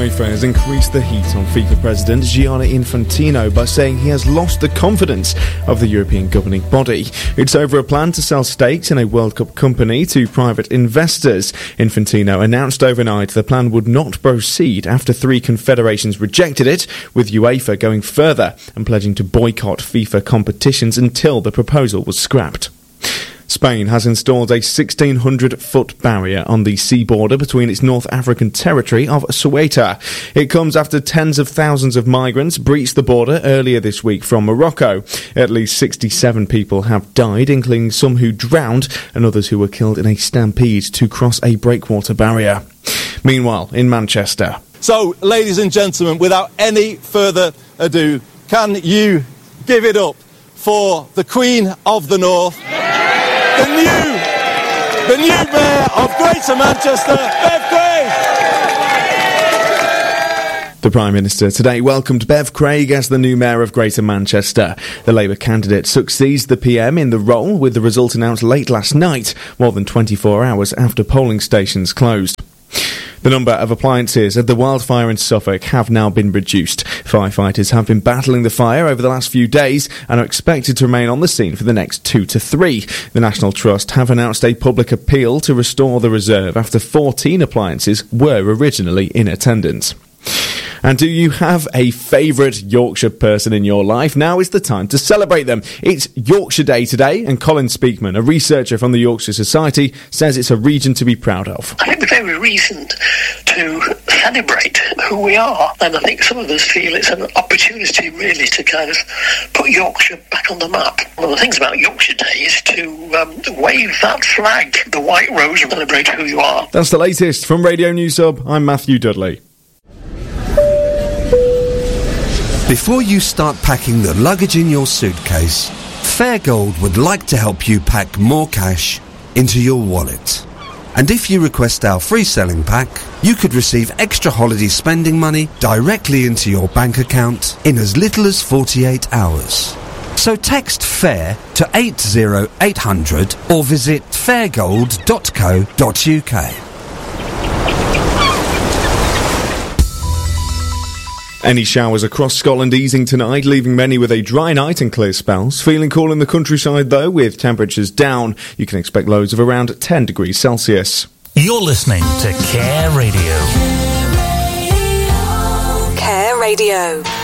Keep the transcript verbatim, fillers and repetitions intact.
UEFA has increased the heat on FIFA President Gianni Infantino by saying he has lost the confidence of the European governing body. It's over a plan to sell stakes in a World Cup company to private investors. Infantino announced overnight the plan would not proceed after three confederations rejected it, with UEFA going further and pledging to boycott FIFA competitions until the proposal was scrapped. Spain has installed a sixteen hundred foot barrier on the sea border between its North African territory of Ceuta. It comes after tens of thousands of migrants breached the border earlier this week from Morocco. At least sixty-seven people have died, including some who drowned and others who were killed in a stampede to cross a breakwater barrier. Meanwhile, in Manchester. So, ladies and gentlemen, without any further ado, can you give it up for the Queen of the North? The new, the new Mayor of Greater Manchester, Bev Craig. The Prime Minister today welcomed Bev Craig as the new Mayor of Greater Manchester. The Labour candidate succeeds the P M in the role, with the result announced late last night, more than twenty-four hours after polling stations closed. The number of appliances at the wildfire in Suffolk have now been reduced. Firefighters have been battling the fire over the last few days and are expected to remain on the scene for the next two to three. The National Trust have announced a public appeal to restore the reserve after fourteen appliances were originally in attendance. And do you have a favourite Yorkshire person in your life? Now is the time to celebrate them. It's Yorkshire Day today, and Colin Speakman, a researcher from the Yorkshire Society, says it's a region to be proud of. I think the very reason to celebrate who we are, and I think some of us feel it's an opportunity really to kind of put Yorkshire back on the map. One of the things about Yorkshire Day is to um, wave that flag, the white rose, and celebrate who you are. That's the latest from Radio News Hub. I'm Matthew Dudley. Before you start packing the luggage in your suitcase, Fairgold would like to help you pack more cash into your wallet. And if you request our free selling pack, you could receive extra holiday spending money directly into your bank account in as little as forty-eight hours. So text FAIR to eight oh eight hundred or visit fairgold dot co dot uk. Any showers across Scotland easing tonight, leaving many with a dry night and clear spells. Feeling cool in the countryside though, with temperatures down. You can expect lows of around ten degrees Celsius. You're listening to Care Radio. Care Radio.